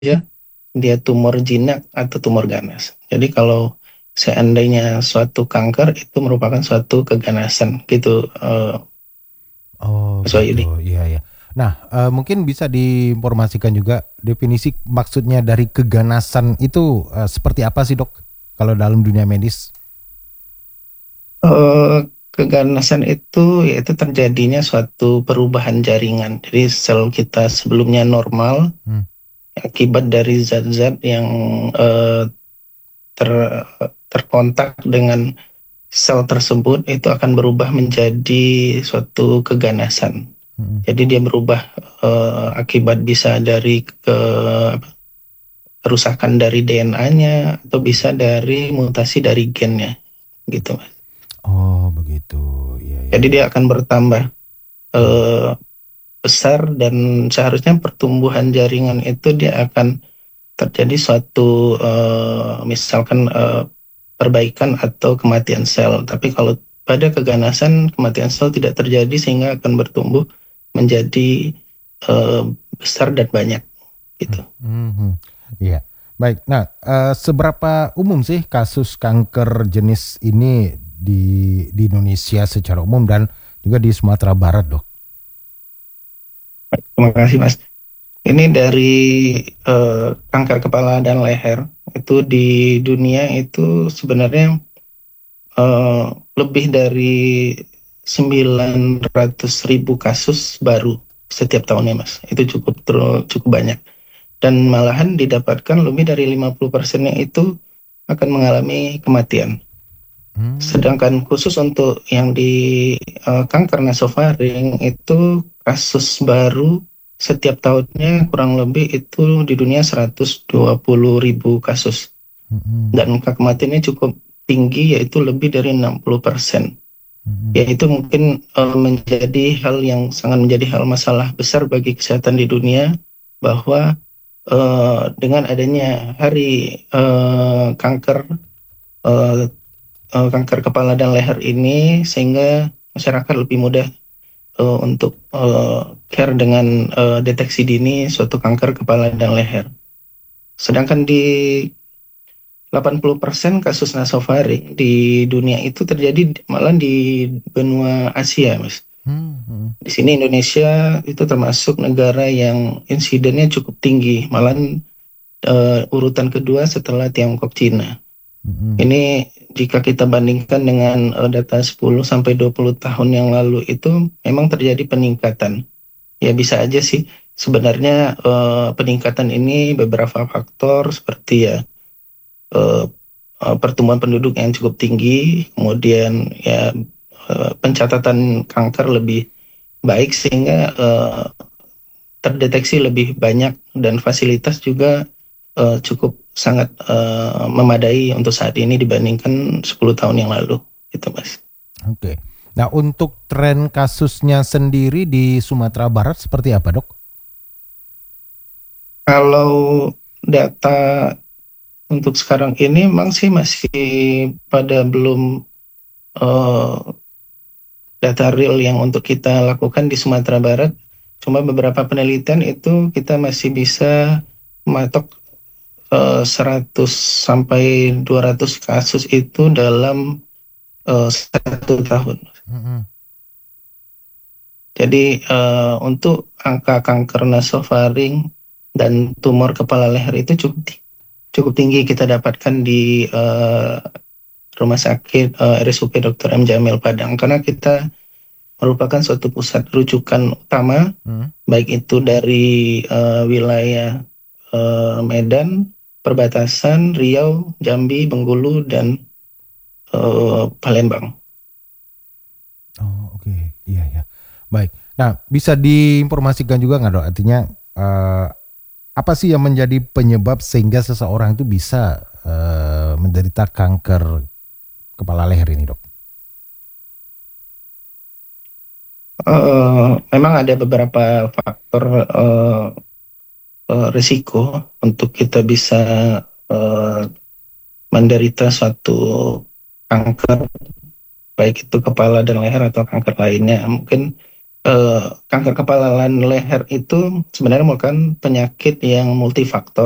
dia tumor jinak atau tumor ganas. Jadi kalau seandainya suatu kanker itu merupakan suatu keganasan gitu, Oh Mas gitu, Wahyudi. iya ya. Nah, mungkin bisa diinformasikan juga definisi maksudnya dari keganasan itu seperti apa sih dok? Kalau dalam dunia medis? Eh, Keganasan itu yaitu terjadinya suatu perubahan jaringan. Jadi sel kita sebelumnya normal Hmm. akibat dari zat-zat yang eh, ter, terkontak dengan sel tersebut itu akan berubah menjadi suatu keganasan. Hmm. Jadi dia berubah akibat bisa dari kerusakan dari DNA-nya atau bisa dari mutasi dari gennya gitu, Mas. Oh begitu, iya ya Jadi ya. dia akan bertambah Hmm. eh, besar dan seharusnya pertumbuhan jaringan itu dia akan terjadi suatu misalkan perbaikan atau kematian sel. Tapi kalau pada keganasan kematian sel tidak terjadi sehingga akan bertumbuh menjadi eh, besar dan banyak Hmm. gitu. Hmm. Hmm. Iya. Baik. Nah, seberapa umum sih kasus kanker jenis ini di Indonesia secara umum dan juga di Sumatera Barat, dok? Terima kasih, Mas. Ini dari kanker kepala dan leher itu di dunia itu sebenarnya eh, lebih dari 900.000 kasus baru setiap tahunnya, Mas. Itu cukup banyak. Dan malahan didapatkan lebih dari 50%-nya itu akan mengalami kematian. Hmm. Sedangkan khusus untuk yang di kanker nasofaring itu kasus baru setiap tahunnya kurang lebih itu di dunia 120.000 kasus. Hmm. Dan angka kematiannya cukup tinggi yaitu lebih dari 60%. Hmm. Yaitu mungkin menjadi hal yang sangat menjadi hal masalah besar bagi kesehatan di dunia bahwa dengan adanya hari eh, kanker kepala dan leher ini sehingga masyarakat lebih mudah untuk care dengan deteksi dini suatu kanker kepala dan leher. Sedangkan di 80% kasus nasofaring di dunia itu terjadi malah di benua Asia, Mas. Hmm. Hmm. Di sini Indonesia itu termasuk negara yang insidennya cukup tinggi, malah urutan kedua setelah Tiongkok, Cina. Hmm. Ini jika kita bandingkan dengan data 10 sampai 20 tahun yang lalu itu memang terjadi peningkatan. Ya bisa aja sih sebenarnya peningkatan ini beberapa faktor seperti ya eh, pertumbuhan penduduk yang cukup tinggi, kemudian ya pencatatan kanker lebih baik sehingga terdeteksi lebih banyak dan fasilitas juga cukup sangat memadai untuk saat ini dibandingkan 10 tahun yang lalu gitu, Mas. Oke. Nah, untuk tren kasusnya sendiri di Sumatera Barat seperti apa, dok? Kalau data untuk sekarang ini memang sih masih pada belum eh, data real yang untuk kita lakukan di Sumatera Barat. Cuma beberapa penelitian itu kita masih bisa mematok 100 sampai 200 kasus itu dalam 1 tahun. Mm-mm. Jadi untuk angka kanker nasofaring dan tumor kepala leher itu cukup tinggi kita dapatkan di Rumah Sakit RSUP Dr. M. Jamil Padang karena kita merupakan suatu pusat rujukan utama Mm. baik itu dari wilayah Medan, perbatasan Riau, Jambi, Bengkulu dan Palembang. Oh, oke. Iya, ya. Baik. Nah, bisa diinformasikan juga nggak, dok? Artinya, eh, apa sih yang menjadi penyebab sehingga seseorang itu bisa menderita kanker kepala leher ini, dok? Memang ada beberapa faktor risiko untuk kita bisa eh, menderita suatu kanker, baik itu kepala dan leher atau kanker lainnya. Mungkin kanker kepala dan leher itu sebenarnya merupakan penyakit yang multifaktor.